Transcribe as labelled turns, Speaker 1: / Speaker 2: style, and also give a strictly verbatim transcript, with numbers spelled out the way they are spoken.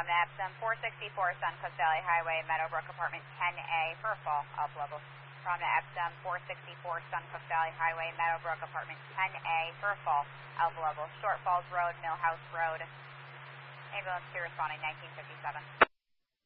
Speaker 1: from the Epsom four sixty-four Suncoast Valley Highway, Meadowbrook Apartment ten A for fall, Alpha level. From the Epsom four sixty-four Suncoast Valley Highway, Meadowbrook Apartment ten A for fall, Alpha level. Short Falls Road, Millhouse Road. Ambulance two responding nineteen fifty-seven.